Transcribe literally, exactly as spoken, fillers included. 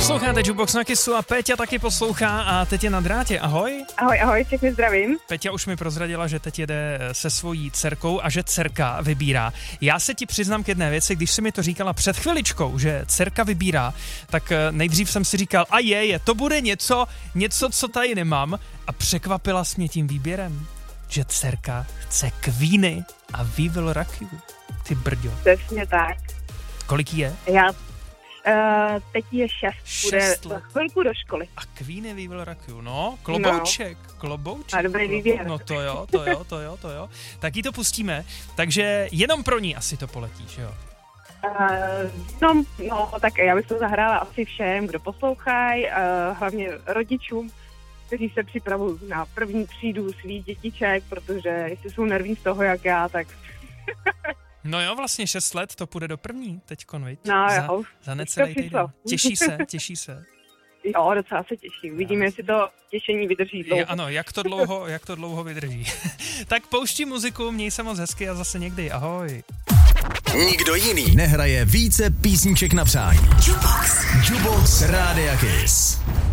Posloucháte Jukebox na Kissu a Péťa taky poslouchá a teď je na drátě. Ahoj. Ahoj, ahoj, všechny zdravím. Péťa už mi prozradila, že teď jede se svojí dcerkou a že dcerka vybírá. Já se ti přiznám k jedné věci, když jsi mi to říkala před chviličkou, že dcerka vybírá, tak nejdřív jsem si říkal, a je, je, to bude něco, něco, co tady nemám, a překvapila jsi mě tím výběrem, že dcerka chce Queeny a We Will Rock You. Ty brďo. Přesně tak. Kolik jí je? Já Uh, teď je šest, bude za chvilku do školy. A Queeny We Will Rock You, no, klobouček, no. klobouček. A dobrý výběr. No to jo, to jo, to jo, to jo. Tak jí to pustíme, takže jenom pro ní asi to poletíš, jo? Uh, no, no, tak já bych to zahrála asi všem, kdo poslouchají, uh, hlavně rodičům, kteří se připravují na první třídu svých dětiček, protože jestli jsou nerví z toho, jak já, tak... No jo, vlastně šest let, to půjde do první teďkon, viď? No za, jo. Za necelý týden. Těší se, těší se. Jo, docela se těší. Uvidíme, jestli to těšení vydrží dlouho. Je, ano, jak to dlouho, jak to dlouho vydrží. Tak pouští muziku, měj se moc hezky a zase někdy. Ahoj. Nikdo jiný nehraje více písniček na přání. Jukebox. Jukebox Rádia Kiss.